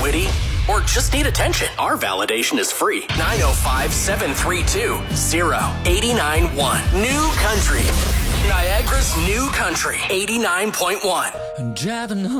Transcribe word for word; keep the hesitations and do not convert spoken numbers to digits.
witty, or just need attention, our validation is free. nine oh five, seven three two, oh eight nine one. New Country. Niagara's New Country, eighty-nine point one. Driving home.